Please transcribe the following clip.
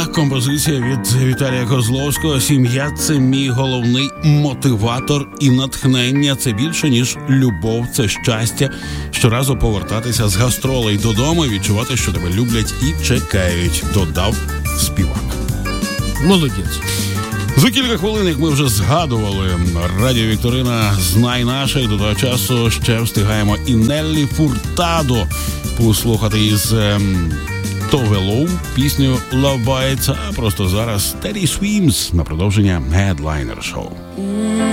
Така композиція від Віталія Козловського. Сім'я – це мій головний мотиватор і натхнення. Це більше, ніж любов, це щастя. Щоразу повертатися з гастролей додому і відчувати, що тебе люблять і чекають, додав співак. Молодець. За кілька хвилин, як ми вже згадували, Радіо Вікторина «Знай наших». До того часу ще встигаємо і Неллі Фуртадо послухати із Tove Lo пісню «Love Bites», а просто зараз Teddy Swims на продовження Headliner Show.